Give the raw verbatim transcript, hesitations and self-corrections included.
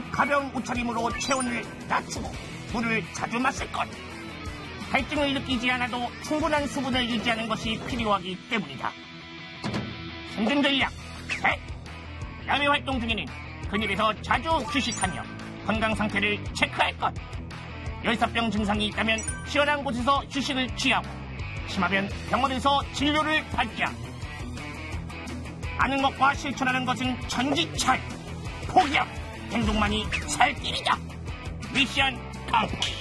때는 가벼운 옷차림으로 체온을 낮추고 물을 자주 마실 것. 갈증을 느끼지 않아도 충분한 수분을 유지하는 것이 필요하기 때문이다. 생존 전략 셋. 야외 활동 중에는 그늘에서 자주 휴식하며 건강 상태를 체크할 것. 열사병 증상이 있다면 시원한 곳에서 휴식을 취하고 심하면 병원에서 진료를 받자. 아는 것과 실천하는 것은 천지차이. 포기하고 행동만이 살 길이다. 미션 컴플릿.